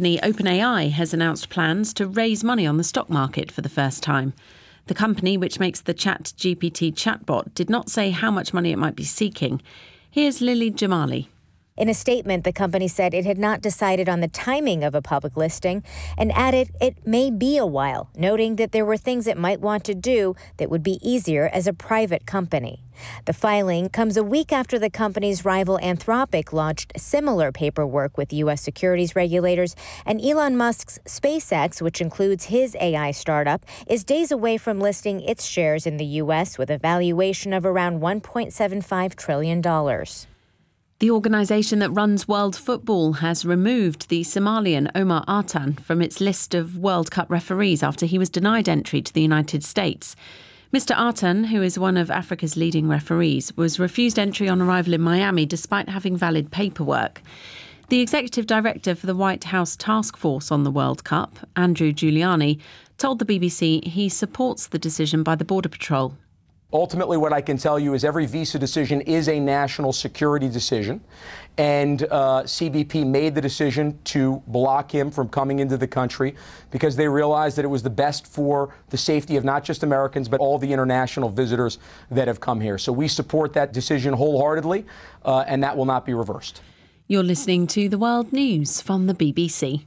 company OpenAI has announced plans to raise money on the stock market for the first time. The company, which makes the ChatGPT chatbot, did not say how much money it might be seeking. Here's Lily Jamali. In a statement, the company said it had not decided on the timing of a public listing and added it may be a while, noting that there were things it might want to do that would be easier as a private company. The filing comes a week after the company's rival Anthropic launched similar paperwork with U.S. securities regulators, and Elon Musk's SpaceX, which includes his AI startup, is days away from listing its shares in the U.S. with a valuation of around $1.75 trillion. The organisation that runs world football has removed the Somalian Omar Artan from its list of World Cup referees after he was denied entry to the United States. Mr. Artan, who is one of Africa's leading referees, was refused entry on arrival in Miami despite having valid paperwork. The executive director for the White House Task Force on the World Cup, Andrew Giuliani, told the BBC he supports the decision by the Border Patrol. Ultimately, what I can tell you is every visa decision is a national security decision, and CBP made the decision to block him from coming into the country because they realized that it was the best for the safety of not just Americans, but all the international visitors that have come here. So we support that decision wholeheartedly, and that will not be reversed. You're listening to The World News from the BBC.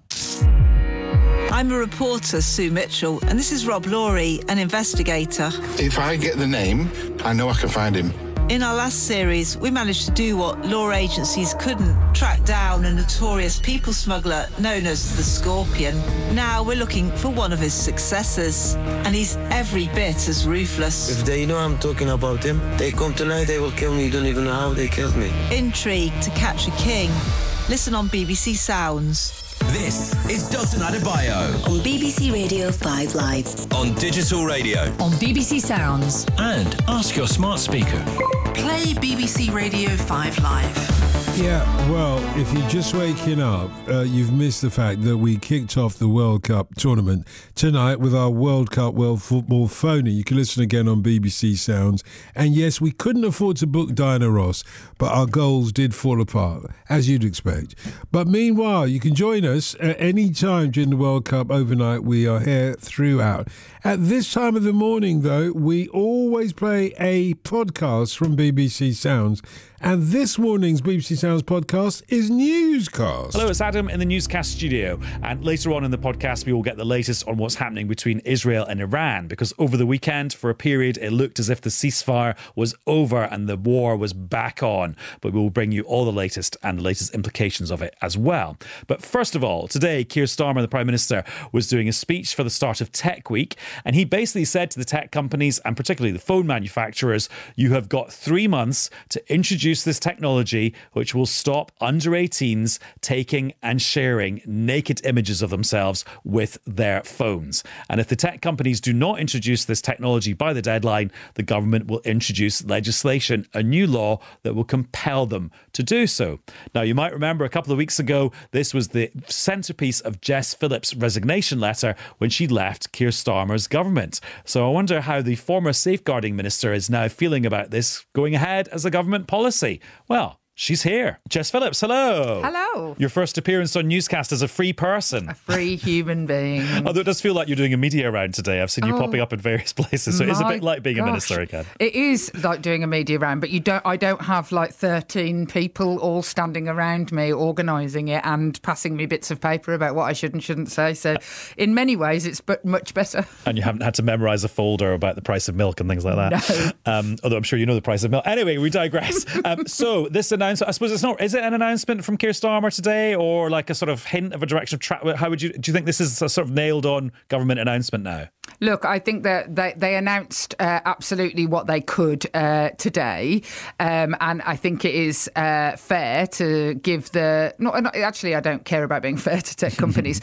I'm a reporter, Sue Mitchell, and this is Rob Laurie, an investigator. If I get the name, I know I can find him. In our last series, we managed to do what law agencies couldn't: track down a notorious people smuggler known as the Scorpion. Now we're looking for one of his successors, and he's every bit as ruthless. If they know I'm talking about him, they come tonight, they will kill me. You don't even know how they killed me. Intrigue to Catch a King. Listen on BBC Sounds. This is Dotun Adebayo on BBC Radio 5 Live, on digital radio, on BBC Sounds, and ask your smart speaker. Play BBC Radio 5 Live. Yeah, well, if you're just waking up, you've missed the fact that we kicked off the World Cup tournament tonight with our World Cup World Football phony. You can listen again on BBC Sounds. And yes, we couldn't afford to book Diana Ross, but our goals did fall apart, as you'd expect. But meanwhile, you can join us at any time during the World Cup overnight. We are here throughout. At this time of the morning, though, we always play a podcast from BBC Sounds. And this morning's BBC Sounds podcast is Newscast. Hello, it's Adam in the Newscast studio. And later on in the podcast, we will get the latest on what's happening between Israel and Iran. Because over the weekend, for a period, it looked as if the ceasefire was over and the war was back on. But we will bring you all the latest and the latest implications of it as well. But first of all, today, Keir Starmer, the Prime Minister, was doing a speech for the start of Tech Week. And he basically said to the tech companies, and particularly the phone manufacturers, you have got 3 months to introduce this technology which will stop under 18s taking and sharing naked images of themselves with their phones. And if the tech companies do not introduce this technology by the deadline, the government will introduce legislation, a new law that will compel them to do so. Now, you might remember a couple of weeks ago, this was the centrepiece of Jess Phillips' resignation letter when she left Keir Starmer's government. So I wonder how the former safeguarding minister is now feeling about this going ahead as a government policy. Well, she's here. Jess Phillips, hello. Hello. Your first appearance on Newscast as a free person. A free human being. Although it does feel like you're doing a media round today. I've seen you popping up in various places. So it is a bit like being a minister again. It is like doing a media round, but I don't have like 13 people all standing around me organising it and passing me bits of paper about what I should and shouldn't say. So in many ways, it's much better. And you haven't had to memorise a folder about the price of milk and things like that. No. Although I'm sure you know the price of milk. Anyway, we digress. So this announcement, I suppose it's not, is it an announcement from Keir Starmer today or like a sort of hint of a direction of track? How do you think this is a sort of nailed on government announcement now? Look, I think that they announced absolutely what they could today. And I think it is fair to give actually, I don't care about being fair to tech companies.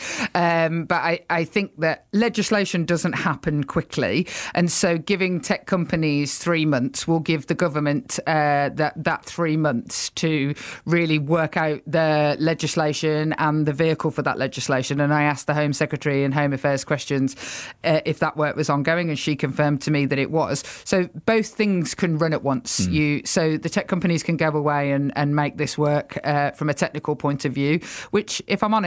But I think that legislation doesn't happen quickly. And so giving tech companies 3 months will give the government that 3 months to really work out the legislation and the vehicle for that legislation. And I asked the Home Secretary and Home Affairs questions if that work was ongoing, and she confirmed to me that it was. So both things can run at once. So the tech companies can go away and make this work from a technical point of view, which, if I'm honest,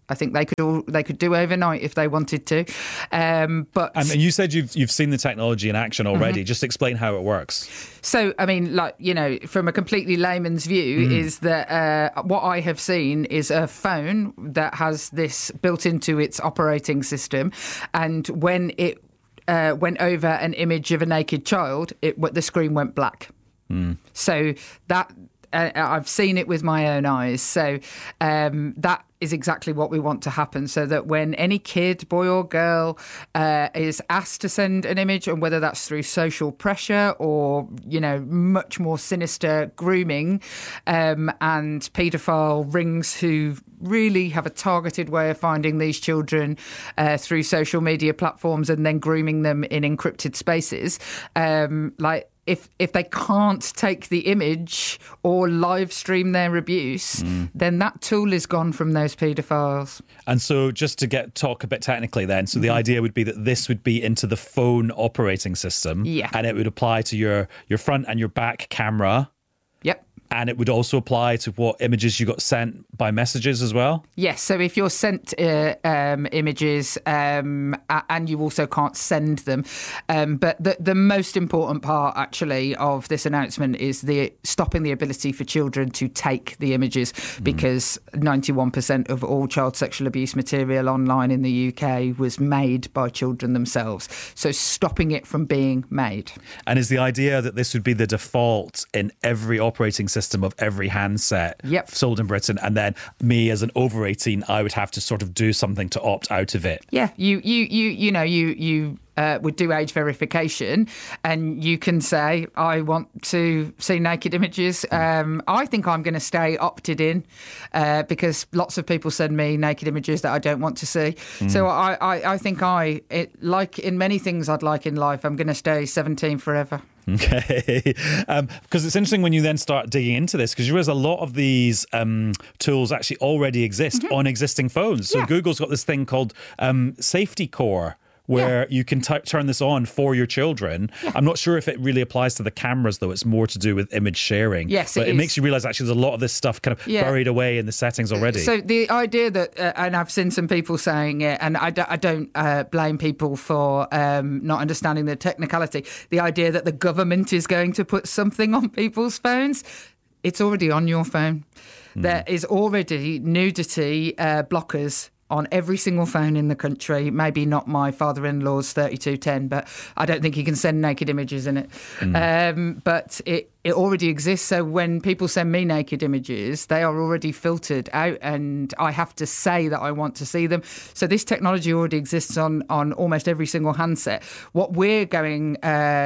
I think they could do overnight if they wanted to. But and you said you've seen the technology in action already. Just explain how it works. So, I mean, from a completely layman's view, is that what I have seen is a phone that has this built into its operating system, and when it went over an image of a naked child, the screen went black. So that I've seen it with my own eyes. So that is exactly what we want to happen, so that when any kid, boy or girl, is asked to send an image, and whether that's through social pressure or, much more sinister grooming and paedophile rings who really have a targeted way of finding these children through social media platforms and then grooming them in encrypted spaces, If they can't take the image or live stream their abuse, then that tool is gone from those paedophiles. And so just to talk a bit technically then, so the idea would be that this would be into the phone operating system. Yeah. And it would apply to your front and your back camera. Yep. And it would also apply to what images you got sent by messages as well? Yes, so if you're sent images and you also can't send them. But the most important part, actually, of this announcement is stopping the ability for children to take the images, because 91% of all child sexual abuse material online in the UK was made by children themselves. So stopping it from being made. And is the idea that this would be the default in every operating system of every handset sold in Britain, and then me as an over 18, I would have to sort of do something to opt out of it? Yeah, you would do age verification, and you can say, I want to see naked images. I think I'm going to stay opted in because lots of people send me naked images that I don't want to see. So I think like in many things I'd like in life, I'm going to stay 17 forever. Okay. Because it's interesting when you then start digging into this, because you realize a lot of these tools actually already exist on existing phones. So Google's got this thing called Safety Core, where you can turn this on for your children. I'm not sure if it really applies to the cameras, though. It's more to do with image sharing. Yes, but it makes you realise actually there's a lot of this stuff kind of buried away in the settings already. So the idea that, and I've seen some people saying it, and I don't blame people for not understanding the technicality, the idea that the government is going to put something on people's phones, it's already on your phone. There is already nudity blockers on every single phone in the country. Maybe not my father-in-law's 3210, but I don't think he can send naked images in it. But it already exists. So when people send me naked images, they are already filtered out, and I have to say that I want to see them. So this technology already exists on almost every single handset. What we're going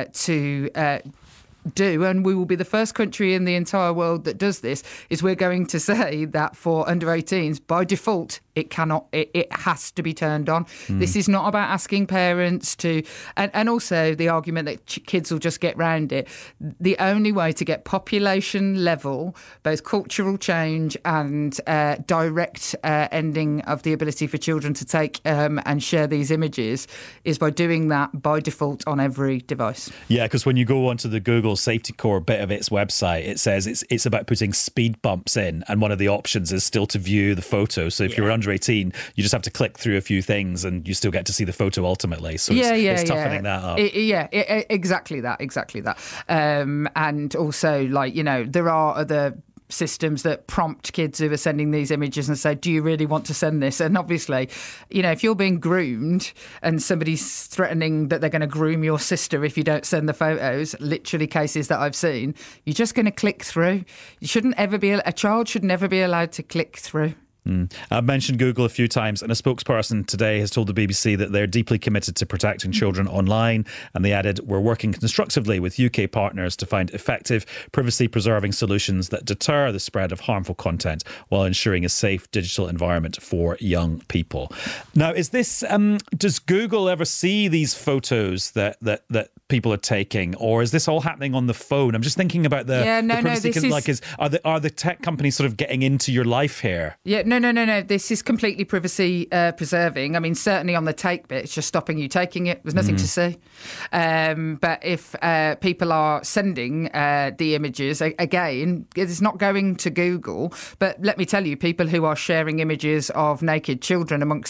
to do, and we will be the first country in the entire world that does this, is we're going to say that for under 18s, by default, it has to be turned on. This is not about asking parents to, and also the argument that kids will just get round it. The only way to get population level, both cultural change and direct ending of the ability for children to take and share these images is by doing that by default on every device. Yeah, because when you go onto the Google Safety Core bit of its website, it says it's about putting speed bumps in, and one of the options is still to view the photo. So if you're under 18, you just have to click through a few things and you still get to see the photo ultimately. So it's toughening that up. Exactly that. And also, there are other systems that prompt kids who are sending these images and say, do you really want to send this? And obviously, if you're being groomed and somebody's threatening that they're going to groom your sister if you don't send the photos, literally cases that I've seen, you're just going to click through. A child should never be allowed to click through. I've mentioned Google a few times, and a spokesperson today has told the BBC that they're deeply committed to protecting children online, and they added, we're working constructively with UK partners to find effective privacy-preserving solutions that deter the spread of harmful content while ensuring a safe digital environment for young people. Now, is this does Google ever see these photos that people are taking, or is this all happening on the phone? I'm just thinking about the privacy. Are the tech companies sort of getting into your life here? Yeah, no. This is completely privacy preserving. I mean, certainly on the take bit, it's just stopping you taking it. There's nothing to see. But if people are sending the images, again, it's not going to Google. But let me tell you, people who are sharing images of naked children amongst